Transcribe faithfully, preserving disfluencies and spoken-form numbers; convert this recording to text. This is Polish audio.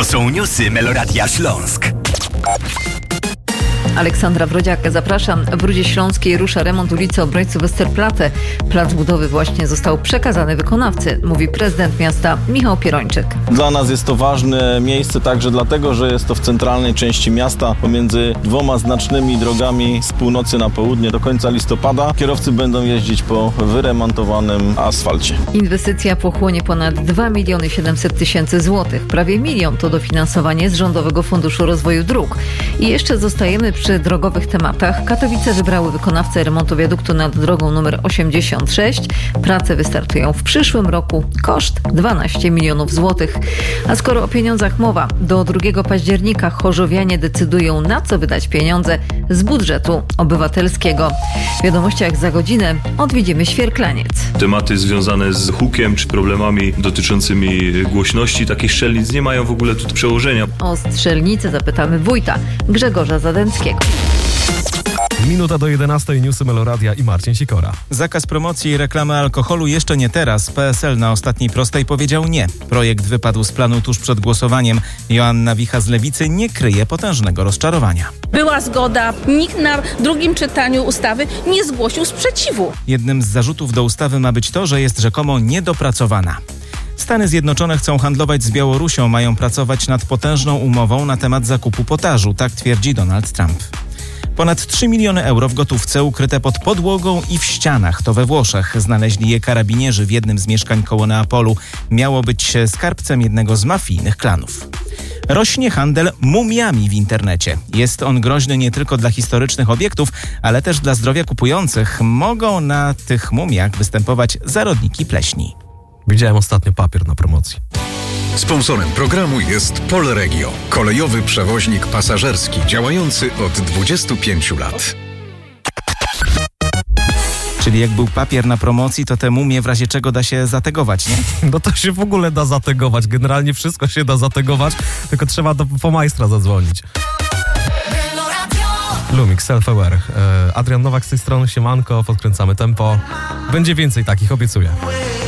są newsy Meloradia Śląsk. Aleksandra Wrodziak, zapraszam. W Rudzie Śląskiej rusza remont ulicy Obrońców Westerplatte. Plac budowy właśnie został przekazany wykonawcy, mówi prezydent miasta Michał Pierończyk. Dla nas jest to ważne miejsce także dlatego, że jest to w centralnej części miasta pomiędzy dwoma znacznymi drogami z północy na południe do końca listopada. Kierowcy będą jeździć po wyremontowanym asfalcie. Inwestycja pochłonie ponad dwa miliony siedemset tysięcy złotych. Prawie milion to dofinansowanie z Rządowego Funduszu Rozwoju Dróg. I jeszcze zostajemy przy Przy drogowych tematach. Katowice wybrały wykonawcę remontu wiaduktu nad drogą numer osiemdziesiąt sześć. Prace wystartują w przyszłym roku. Koszt dwanaście milionów złotych. A skoro o pieniądzach mowa, do drugiego października chorzowianie decydują, na co wydać pieniądze z budżetu obywatelskiego. W wiadomościach za godzinę odwiedzimy Świerklaniec. Tematy związane z hukiem czy problemami dotyczącymi głośności takich strzelnic nie mają w ogóle tu przełożenia. O strzelnicy zapytamy wójta Grzegorza Zadęckiego. Minuta do jedenastej, newsy Meloradia i Marcin Sikora. Zakaz promocji i reklamy alkoholu jeszcze nie teraz. P S L na ostatniej prostej powiedział nie. Projekt wypadł z planu tuż przed głosowaniem. Joanna Wicha z Lewicy nie kryje potężnego rozczarowania. Była zgoda, nikt na drugim czytaniu ustawy nie zgłosił sprzeciwu. Jednym z zarzutów do ustawy ma być to, że jest rzekomo niedopracowana. Stany Zjednoczone chcą handlować z Białorusią, mają pracować nad potężną umową na temat zakupu potażu, tak twierdzi Donald Trump. Ponad trzy miliony euro w gotówce ukryte pod podłogą i w ścianach. To we Włoszech. Znaleźli je karabinierzy w jednym z mieszkań koło Neapolu. Miało być skarbcem jednego z mafijnych klanów. Rośnie handel mumiami w internecie. Jest on groźny nie tylko dla historycznych obiektów, ale też dla zdrowia kupujących. Mogą na tych mumiach występować zarodniki pleśni. Widziałem ostatnio papier na promocji. Sponsorem programu jest Polregio, kolejowy przewoźnik pasażerski działający od dwudziestu pięciu lat. Czyli jak był papier na promocji, to te mumie w razie czego da się zategować, nie? No to się w ogóle da zategować. Generalnie wszystko się da zategować, tylko trzeba do, po majstra zadzwonić. Lumix, Self-Aware. Adrian Nowak z tej strony, siemanko, podkręcamy tempo. Będzie więcej takich, obiecuję.